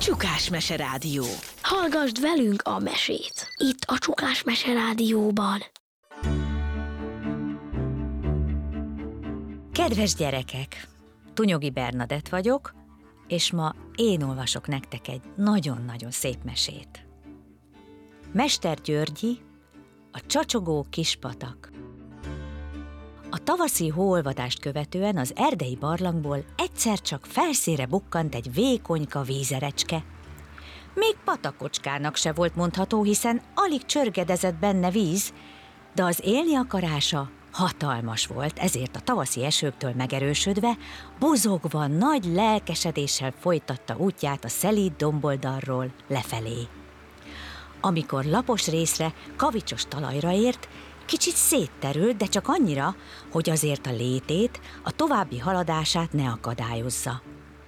Csukás Mese Rádió. Hallgasd velünk a mesét, itt a Csukás Mese Rádióban. Kedves gyerekek! Tunyogi Bernadett vagyok, és ma én olvasok nektek egy nagyon-nagyon szép mesét. Mester Györgyi, a csacsogó kispatak. A tavaszi hóolvadást követően az erdei barlangból egyszer csak felszínre bukkant egy vékonyka vízerecske. Még patakocskának se volt mondható, hiszen alig csörgedezett benne víz, de az élni akarása hatalmas volt, ezért a tavaszi esőktől megerősödve, bozogva, nagy lelkesedéssel folytatta útját a szelíd domboldalról lefelé. Amikor lapos részre, kavicsos talajra ért, kicsit szétterült, de csak annyira, hogy azért a létét, a további haladását ne akadályozza.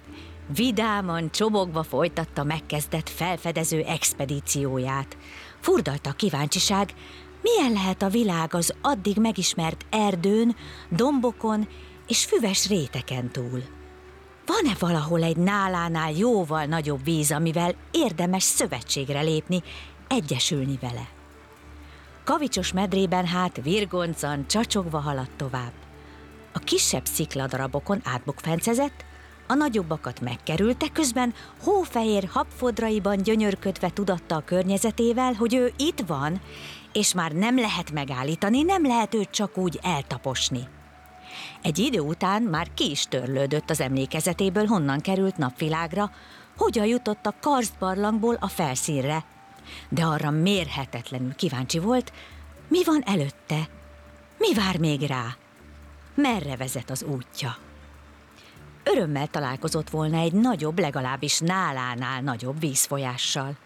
Vidáman, csobogva folytatta megkezdett felfedező expedícióját. Furdalta a kíváncsiság, milyen lehet a világ az addig megismert erdőn, dombokon és füves réteken túl. Van-e valahol egy nálánál jóval nagyobb víz, amivel érdemes szövetségre lépni, egyesülni vele? Kavicsos medrében hát virgoncan, csacsogva haladt tovább. A kisebb szikladarabokon átbukfencezett, a nagyobbakat megkerülte, közben hófehér habfodraiban gyönyörködve tudatta a környezetével, hogy ő itt van, és már nem lehet megállítani, nem lehet őt csak úgy eltaposni. Egy idő után már ki is törlődött az emlékezetéből, honnan került napvilágra, hogyan jutott a karsztbarlangból a felszínre, de arra mérhetetlenül kíváncsi volt, mi van előtte, mi vár még rá, merre vezet az útja. Örömmel találkozott volna egy nagyobb, legalábbis nálánál nagyobb vízfolyással.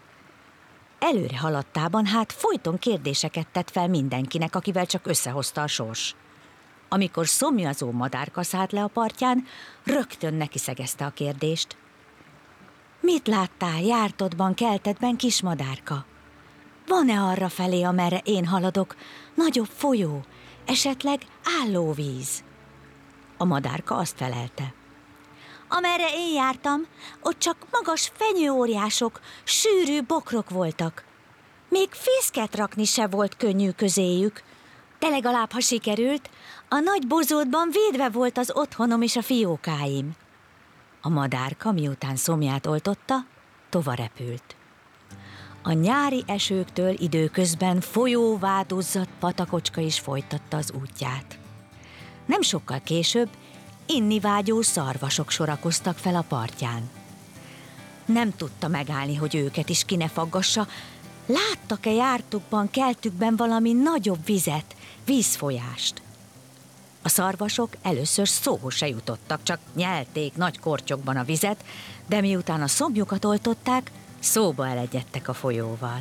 Előre haladtában hát folyton kérdéseket tett fel mindenkinek, akivel csak összehozta a sors. Amikor szomjazó madárka szállt le a partján, rögtön nekiszegezte a kérdést. Mit láttál jártodban, keltedben, kis madárka? Van-e arra felé, amerre én haladok, nagyobb folyó, esetleg állóvíz? A madárka azt felelte. Amerre én jártam, ott csak magas fenyőóriások, sűrű bokrok voltak. Még fészket rakni se volt könnyű közéjük, de legalább, ha sikerült, a nagy bozótban védve volt az otthonom és a fiókáim. A madárka, miután szomját oltotta, tovarepült. A nyári esőktől időközben folyóvádozzadt patakocska is folytatta az útját. Nem sokkal később inni vágyó szarvasok sorakoztak fel a partján. Nem tudta megállni, hogy őket is ki ne faggassa. Láttak-e jártukban, keltükben valami nagyobb vizet, vízfolyást? A szarvasok először szóhoz se jutottak, csak nyelték nagy kortyokban a vizet, de miután a szomjukat oltották, szóba elegyedtek a folyóval.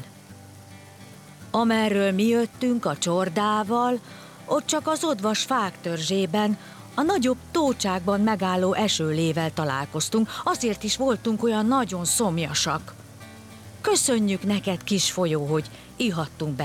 Amerről mi jöttünk a csordával, ott csak az odvas fák törzsében, a nagyobb tócsákban megálló esőlével találkoztunk, azért is voltunk olyan nagyon szomjasak. Köszönjük neked, kis folyó, hogy ihattunk